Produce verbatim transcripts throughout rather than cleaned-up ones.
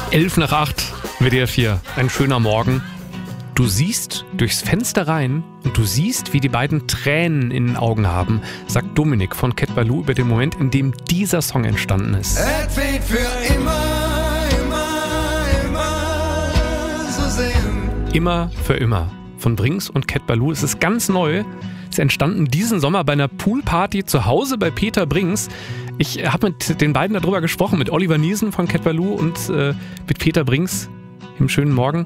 elf nach acht, W D R vier. Ein schöner Morgen. Du siehst durchs Fenster rein und du siehst, wie die beiden Tränen in den Augen haben, sagt Dominik von Cat Ballou über den Moment, in dem dieser Song entstanden ist. Es wird für immer, immer, immer so sehen. Immer für immer. Von Brings und Cat Ballou. Es ist ganz neu. Es ist entstanden diesen Sommer bei einer Poolparty zu Hause bei Peter Brings. Ich habe mit den beiden darüber gesprochen, mit Oliver Niesen von Cat Ballou und äh, mit Peter Brings im schönen Morgen.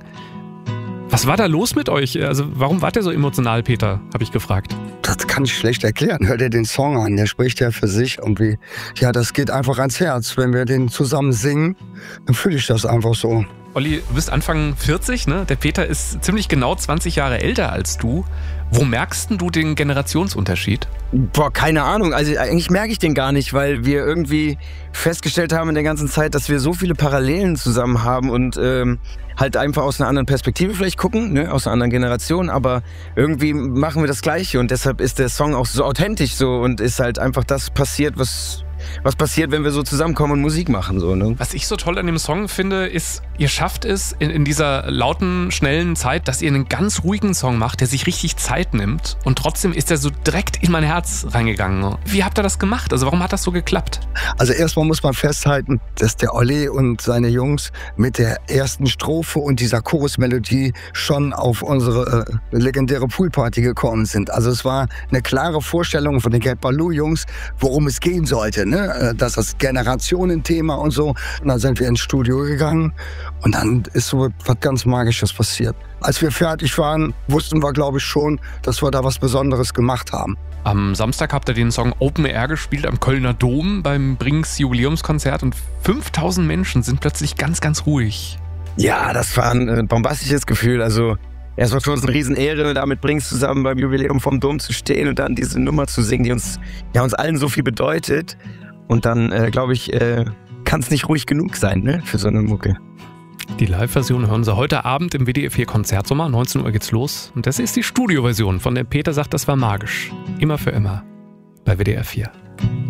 Was war da los mit euch? Also warum wart ihr so emotional, Peter? Habe ich gefragt. Das kann ich schlecht erklären. Hört ihr den Song an, der spricht ja für sich. Und wie, ja, das geht einfach ans Herz. Wenn wir den zusammen singen, dann fühle ich das einfach so. Olli, du bist Anfang vierzig, ne? Der Peter ist ziemlich genau zwanzig Jahre älter als du. Wo merkst denn du den Generationsunterschied? Boah, keine Ahnung. Also eigentlich merke ich den gar nicht, weil wir irgendwie festgestellt haben in der ganzen Zeit, dass wir so viele Parallelen zusammen haben und ähm, halt einfach aus einer anderen Perspektive vielleicht gucken, ne? Aus einer anderen Generation, aber irgendwie machen wir das Gleiche und deshalb ist der Song auch so authentisch so und ist halt einfach das passiert, was... Was passiert, wenn wir so zusammenkommen und Musik machen? So, ne? Was ich so toll an dem Song finde, ist, ihr schafft es in, in dieser lauten, schnellen Zeit, dass ihr einen ganz ruhigen Song macht, der sich richtig Zeit nimmt und trotzdem ist er so direkt in mein Herz reingegangen. Wie habt ihr das gemacht? Also warum hat das so geklappt? Also erstmal muss man festhalten, dass der Olli und seine Jungs mit der ersten Strophe und dieser Chorusmelodie schon auf unsere äh, legendäre Poolparty gekommen sind. Also es war eine klare Vorstellung von den Cat Ballou Jungs, worum es gehen sollte, ne? Das ist Generationenthema und so. Und dann sind wir ins Studio gegangen und dann ist so was ganz Magisches passiert. Als wir fertig waren, wussten wir, glaube ich, schon, dass wir da was Besonderes gemacht haben. Am Samstag habt ihr den Song Open Air gespielt am Kölner Dom beim Brings Jubiläumskonzert und fünftausend Menschen sind plötzlich ganz, ganz ruhig. Ja, das war ein äh, bombastisches Gefühl. Also es war für uns eine Riesenehre, da mit Brings zusammen beim Jubiläum vom Dom zu stehen und dann diese Nummer zu singen, die uns, ja, uns allen so viel bedeutet. Und dann, äh, glaube ich, äh, kann es nicht ruhig genug sein, ne, für so eine Mucke. Die Live-Version hören Sie heute Abend im W D R vier Konzertsommer. neunzehn Uhr geht's los. Und das ist die Studioversion, von der Peter sagt, das war magisch. Immer für immer. Bei W D R vier.